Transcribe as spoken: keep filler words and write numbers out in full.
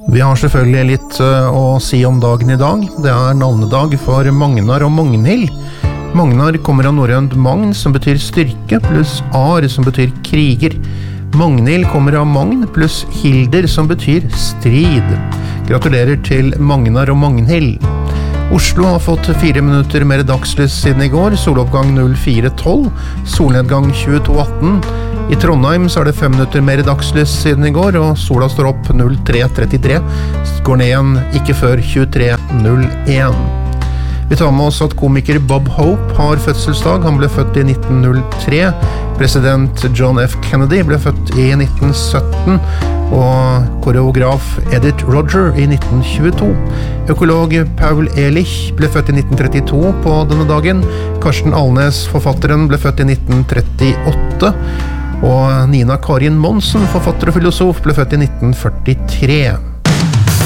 Vi har selvfølgelig litt å si om dagen i dag. Det er navnedag for Magnar og Magnhild. Magnar kommer av norrønt magn, som betyr styrke, pluss ar, som betyr kriger. Magnhild kommer av magn, pluss hilder, som betyr strid. Gratulerer til Magnar og Magnhild. Oslo har fått fire minutter mer dagslys siden i går, soloppgang fire tolv, solnedgang tjueto atten. I Trondheim så er det fem minutter mer dagslys siden i går, og sola står opp tre trettitre, går ned igjen ikke før tjuetre null en. Vi tar med oss at komiker Bob Hope har fødselsdag. Han ble født i nitten null tre. President John F. Kennedy ble født i nitten sytten, og koreograf Edith Roger i nitten tjueto. Økolog Paul Ehrlich ble født i nitten trettito på denne dagen. Karsten Alnes, forfatteren, ble født i nitten trettiåtte. Og Nina Karin Monsen, forfatter og filosof, ble født i nitten førtitre.